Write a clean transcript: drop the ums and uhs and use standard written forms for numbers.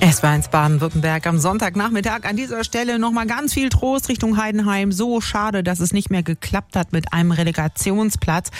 S-Bahn Baden-Württemberg am Sonntagnachmittag. An dieser Stelle nochmal ganz viel Trost Richtung Heidenheim. So schade, dass es nicht mehr geklappt hat mit einem Relegationsplatz.